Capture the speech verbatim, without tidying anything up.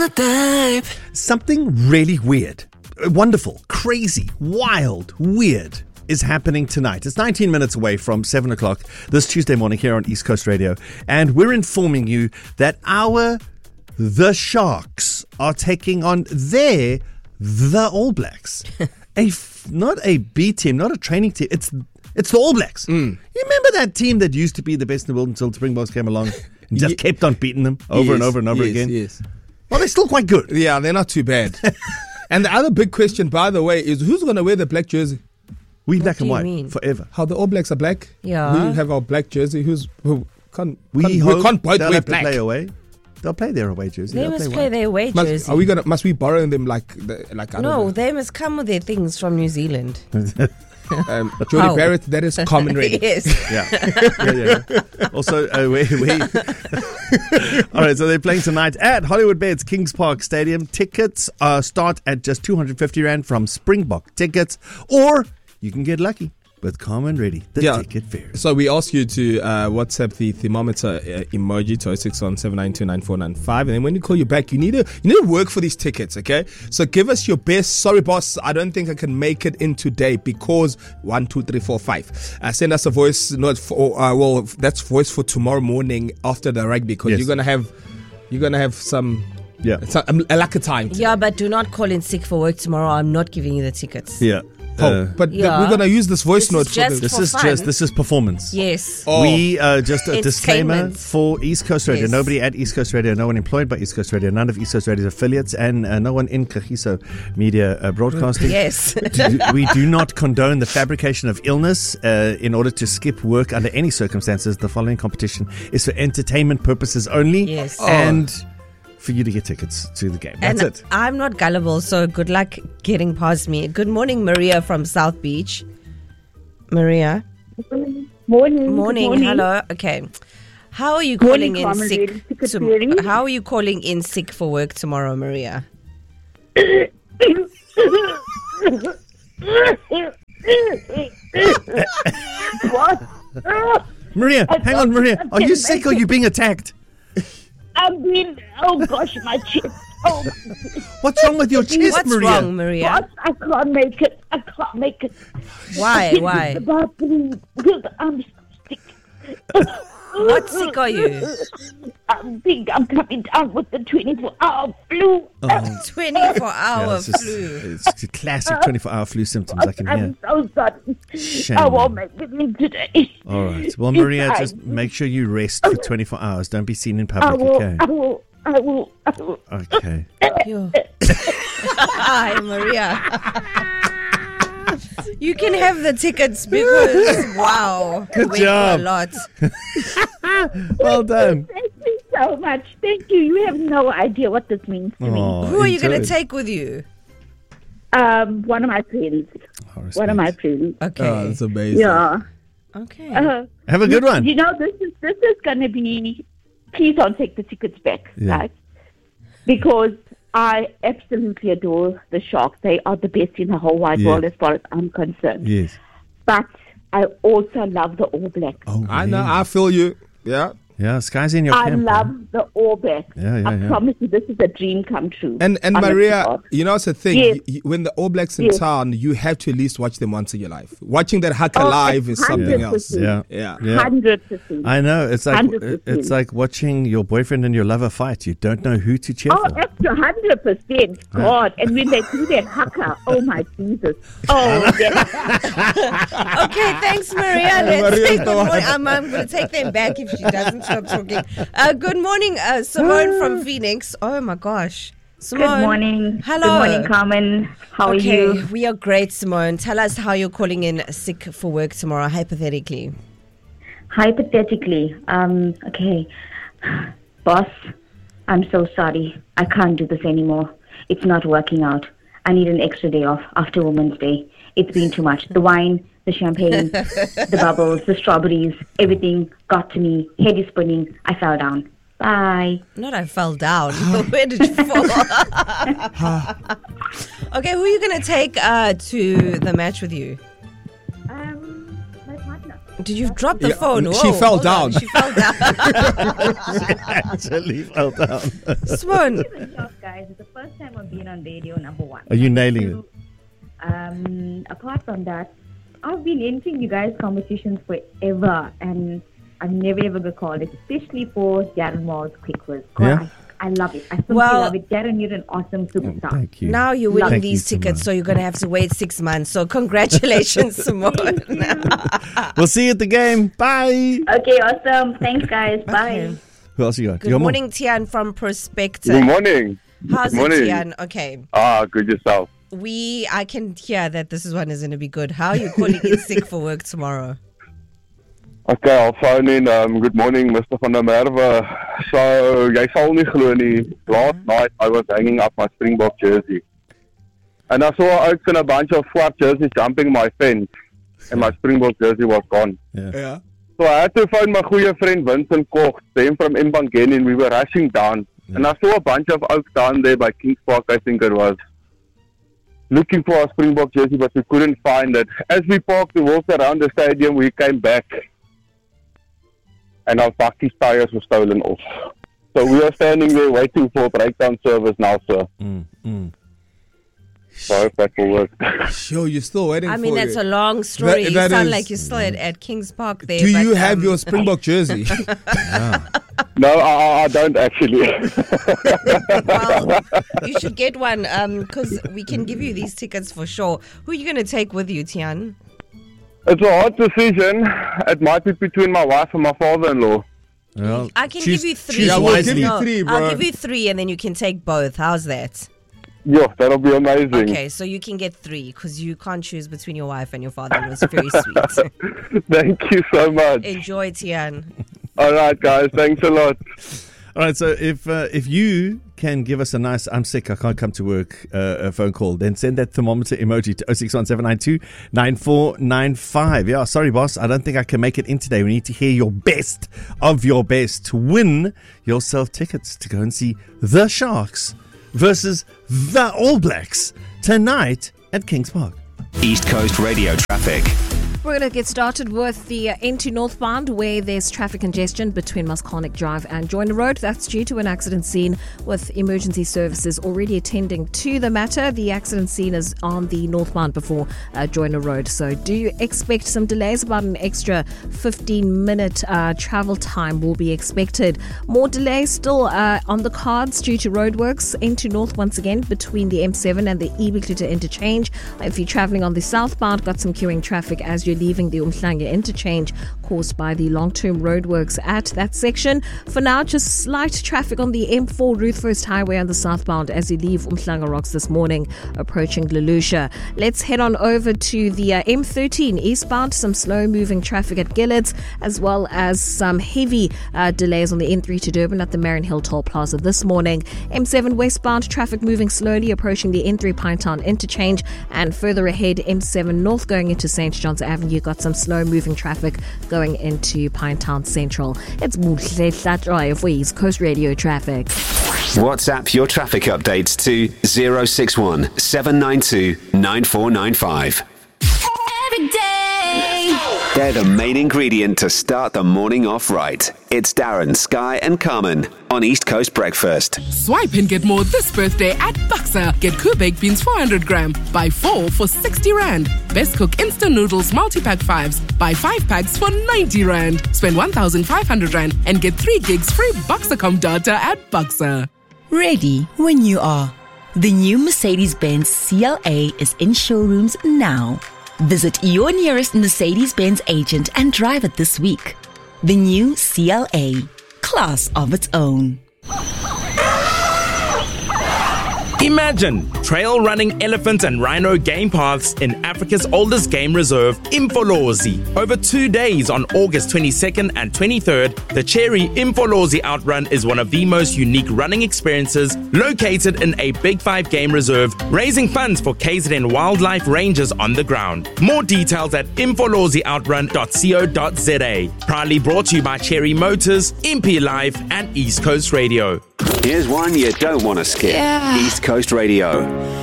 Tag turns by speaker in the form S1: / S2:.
S1: Something really weird, wonderful, crazy, wild, weird is happening tonight. It's nineteen minutes away from seven o'clock this Tuesday morning here on East Coast Radio. And we're informing you that our The Sharks are taking on their The All Blacks. a f- Not a B team, not a training team. It's it's the All Blacks. Mm. You remember that team that used to be the best in the world until the Springboks came along and just Ye- kept on beating them over
S2: yes,
S1: and over and over
S2: yes,
S1: again?
S2: Yes.
S1: Well, they're still quite good.
S2: Yeah, they're not too bad. And the other big question, by the way, is who's going to wear the black jersey?
S1: We
S3: What
S1: black
S3: do
S1: and
S3: you
S1: white
S3: mean?
S1: forever.
S2: How the All Blacks are black?
S3: Yeah.
S2: We have our black jersey. Who's who can't
S1: We,
S2: can't,
S1: hope
S2: we can't both
S1: they'll
S2: wear
S1: have to
S2: black.
S1: play away. They'll play their away jersey.
S3: They
S1: They'll
S3: must
S1: play
S3: play
S1: white.
S3: their away
S2: Must,
S3: jersey.
S2: are we gonna? Must we borrow them like the, like I don't
S3: No,
S2: know.
S3: they must come with their things from New Zealand.
S2: Um, Jody
S3: How?
S2: Barrett, that is common ready.
S3: Yes.
S1: Yeah. yeah, yeah, yeah. Also, uh, we, we all right. So they're playing tonight at Hollywood Beds Kings Park Stadium. Tickets uh, start at just two hundred fifty rand from Springbok Tickets, or you can get lucky with Common Ready, the
S2: Yeah.
S1: ticket fair.
S2: So we ask you to uh, WhatsApp the thermometer uh, emoji to oh six one seven nine two nine four nine five, and then when you call you back, you need to you need to work for these tickets, okay? So give us your best. Sorry, boss, I don't think I can make it in today because one, two, three, four, five. Uh, send us a voice note for uh, well, that's voice for tomorrow morning after the rugby because
S1: Yes.
S2: you're gonna have you're gonna have some
S1: Yeah.
S2: some, um, a lack of time. today.
S3: Yeah, but do not call in sick for work tomorrow. I'm not giving you the tickets.
S1: Yeah.
S2: Oh,
S1: Uh,
S2: but th-
S3: Yeah.
S2: we're gonna use this voice
S3: This
S2: note
S3: is
S2: for
S3: just
S2: the.
S1: this
S3: for
S1: is
S3: fun.
S1: just this is performance.
S3: Yes.
S2: Oh.
S1: We uh, just a disclaimer
S3: Entertainment.
S1: for East Coast Radio.
S3: Yes.
S1: Nobody at East Coast Radio, no one employed by East Coast Radio, none of East Coast Radio's affiliates, and uh, no one in Kagiso Media uh, Broadcasting.
S3: Yes.
S1: Do- we do not condone the fabrication of illness uh, in order to skip work under any circumstances. The following competition is for entertainment purposes only,
S3: Yes. Oh.
S1: and for you to get tickets to the game. That's
S3: and
S1: it.
S3: I'm not gullible, so good luck getting past me. Good morning, Maria from South Beach. Maria.
S4: Morning.
S3: Morning.
S4: Good
S3: Hello. Okay. How are you
S4: Morning,
S3: calling in
S4: Carmen.
S3: sick?
S4: Really sick of
S3: to-
S4: hearing.
S3: how are you calling in sick for work tomorrow, Maria?
S4: What?
S1: Maria,
S4: I
S1: hang on,
S4: thought-
S1: Maria.
S4: I
S1: Are you
S4: can't
S1: sick
S4: make
S1: or are
S4: it.
S1: you being attacked?
S4: I've been, oh gosh, my chest. Oh,
S1: What's wrong with your chest,
S3: What's
S1: Maria?
S3: wrong, Maria?
S4: gosh, I can't make it. I can't make it.
S3: Why?
S4: I can't
S3: Why?
S4: get the bathroom because I'm sick.
S3: What sick are you?
S4: I think I'm coming down with the twenty-four hour flu.
S1: Oh.
S3: twenty-four
S1: Yeah,
S3: hour
S1: it's, just,
S3: flu.
S1: it's classic twenty-four hour flu symptoms. I can hear.
S4: I'm so sorry.
S1: Shame.
S4: I won't make it in today.
S1: All right. Well, Maria,
S4: I-
S1: just make sure you rest for twenty-four hours. Don't be seen in
S4: I
S1: public,
S4: will,
S1: okay?
S4: I will, I will, I will.
S1: Okay.
S3: Yo. Hi, Maria. You can have the tickets because, wow.
S1: Good
S3: went for
S1: job.
S3: A lot.
S1: Well done.
S4: Thank you so much. Thank you. You have no idea what this means to me.
S1: Oh,
S3: Who are you going to
S1: enjoy.
S3: take with you?
S4: Um, one of my friends.
S1: Oh,
S4: One of my
S1: respect.
S4: friends.
S3: Okay.
S2: Oh, that's amazing.
S4: Yeah.
S3: Okay.
S4: Uh,
S1: Have a good one.
S4: You know, this is this is going to be. Please don't take the tickets back,
S1: Yeah.
S4: right? Because I absolutely adore the Sharks. They are the best in the whole wide
S1: Yeah.
S4: world, as far as I'm concerned.
S1: Yes.
S4: But I also love the All Blacks.
S1: Oh,
S2: I know.
S1: yeah.
S2: I feel you. Yeah.
S1: Yeah, sky's in your
S4: I
S1: camp.
S4: love
S1: man.
S4: the All Blacks.
S1: Yeah, yeah,
S4: I
S1: yeah.
S4: promise you, this is a dream come true.
S2: And and
S4: Honest to
S2: Maria,
S4: God.
S2: you know, it's a thing.
S4: Yes.
S2: You- you- when the All Blacks in
S4: Yes.
S2: town, you have to at least watch them once in your life. Watching that haka
S4: Oh,
S2: live is something else.
S4: one hundred percent.
S1: Yeah.
S2: Yeah.
S1: Yeah.
S4: Hundred percent.
S1: I know. It's like
S4: one hundred percent.
S1: it's like watching your boyfriend and your lover fight. You don't know who to cheer
S4: Oh,
S1: for.
S4: extra hundred percent. God, and when they do that haka, oh my Jesus. Oh, that,
S3: Okay, thanks, Maria. Let's
S2: Maria's
S3: take
S2: the
S3: good
S2: one.
S3: morning. I'm, I'm going to take them back if she doesn't stop talking. Uh, good morning, uh, Simone from Phoenix. Oh, my gosh. Simone.
S5: Good morning.
S3: Hello.
S5: Good morning, Carmen. How
S3: okay,
S5: are you?
S3: we are great, Simone. Tell us how you're calling in sick for work tomorrow, hypothetically.
S5: Hypothetically, um, okay, boss, I'm so sorry. I can't do this anymore. It's not working out. I need an extra day off after Women's Day. It's been too much. The wine, the champagne, the bubbles, the strawberries, everything got to me. Head is spinning. I fell down. Bye.
S3: Not I fell down. Where did you fall? Okay, who are you going to take uh, to the match with you?
S5: Um, my partner.
S3: Did you drop the
S2: Yeah,
S3: phone?
S2: she
S3: Whoa,
S2: fell
S3: hold on.
S2: down.
S3: She fell down.
S1: Actually fell down.
S3: Simone.
S5: Guys, it's the first time I've been on radio, number one.
S1: Are you nailing it?
S5: Um, apart from that, I've been entering you guys' competitions forever, and I've never ever got called, especially for Darren Moore's quick quiz. God,
S1: Yeah?
S5: I, I love it. I simply
S3: Well-
S5: love it. Darren, you're an awesome superstar.
S1: Thank you.
S3: Now you're winning
S1: Thank
S3: these
S1: you,
S3: tickets,
S1: Simone.
S3: so you're going to have to wait six months. So congratulations, Simone.
S1: We'll see you at the game. Bye.
S5: Okay, awesome. Thanks, guys. Bye.
S3: Okay.
S1: Who else you got?
S3: Good
S1: You got more?
S3: morning, Tian from Prospector.
S6: Good morning.
S3: How's
S6: Good
S3: it,
S6: morning.
S3: Tian? Okay.
S6: Ah, good yourself.
S3: We, I can hear that this is one is going to be good. How are you calling in sick for work tomorrow?
S6: Okay, I'll phone in. Um, good morning, Mister Van der Merwe. So, jy sal nie glo nie. Last night I was hanging up my Springbok jersey. And I saw out in a bunch of swart jerseys jumping my fence. And my Springbok jersey was gone.
S2: Yeah.
S6: So I had to phone my goeie friend Vincent Koch, him from Mbangeni, and we were rushing down. And I saw a bunch of oaks down there by Kings Park, I think it was, looking for our Springbok jersey, but we couldn't find it. As we parked to walk around the stadium, we came back, and our bakkies tires were stolen off. So we are standing there waiting for breakdown service now, sir.
S1: Mm, mm.
S6: So I hope that will work.
S2: Sure, you're still waiting
S3: I
S2: for
S3: mean, that's
S2: it.
S3: a long story.
S2: That-
S3: you
S2: that
S3: sound
S2: is-
S3: like you're still at, at Kings Park there.
S2: Do
S3: but,
S2: you have
S3: um,
S2: your Springbok jersey?
S6: No, I, I don't actually.
S3: Well, you should get one because we can give you these tickets for sure. Who are you going to take with you, Tian?
S6: It's a hard decision. It might be between my wife and my father-in-law.
S1: Well,
S3: I can
S1: choose-
S3: give you three.
S1: choose
S2: Yeah, we'll
S1: wisely.
S2: give you
S3: No,
S2: three, bro.
S3: I'll give you three and then you can take both. How's that?
S6: Yeah, that'll be amazing.
S3: Okay, so you can get three because you can't choose between your wife and your father. It was very sweet.
S6: Thank you so much.
S3: Enjoy, Tian.
S6: All right, guys. Thanks a lot.
S1: All right, so if uh, if you can give us a nice "I'm sick, I can't come to work" uh, a phone call, then send that thermometer emoji to oh six one seven nine two nine four nine five. Yeah, sorry, boss, I don't think I can make it in today. We need to hear your best of your best to win yourself tickets to go and see the Sharks versus the All Blacks tonight at Kings Park.
S7: East Coast Radio traffic.
S8: We're going to get started with the uh, N two northbound, where there's traffic congestion between Musconic Drive and Joyner Road. That's due to an accident scene, with emergency services already attending to the matter. The accident scene is on the northbound before uh, Joyner Road. So do you expect some delays? About an extra fifteen minute uh, travel time will be expected. More delays still uh, on the cards due to roadworks. N two north once again between the M seven and the Ubiquita interchange. If you're traveling on the southbound, got some queuing traffic as you leaving the Umhlanga interchange caused by the long-term roadworks at that section. For now, just slight traffic on the M four Ruthfirst Highway on the southbound as you leave Umhlanga Rocks this morning, approaching Lelusha. Let's head on over to the uh, M thirteen eastbound. Some slow-moving traffic at Gillards, as well as some heavy uh, delays on the N three to Durban at the Marion Hill Toll Plaza this morning. M seven westbound traffic moving slowly, approaching the N three Pinetown interchange, and further ahead, M seven north going into Saint John's Avenue. You got some slow-moving traffic going into Pinetown Central. It's Muhle Hlatloy for East Coast Radio traffic.
S7: WhatsApp your traffic updates to zero six one seven nine two nine four nine five.
S9: Every day.
S7: They're the main ingredient to start the morning off right. It's Darren, Sky and Carmen on East Coast Breakfast.
S10: Swipe and get more this birthday at Buxa. Get Koo baked beans four hundred gram. Buy four for sixty rand. Best Cook instant noodles multi-pack fives. Buy five packs for ninety rand. Spend one thousand five hundred rand and get three gigs free Buxa.com data at Buxa.
S9: Ready when you are. The new Mercedes-Benz C L A is in showrooms now. Visit your nearest Mercedes-Benz agent and drive it this week. The new C L A, class of its own.
S11: Imagine trail running elephant and rhino game paths in Africa's oldest game reserve, Imfolozi. Over two days on August twenty-second and twenty-third, the Cherry Imfolozi Outrun is one of the most unique running experiences located in a Big Five game reserve, raising funds for K Z N wildlife rangers on the ground. More details at imfolozi outrun dot co dot za. Proudly brought to you by Cherry Motors, M P Live and East Coast Radio.
S7: Here's one you don't want to skip.
S9: Yeah.
S7: East Coast Radio.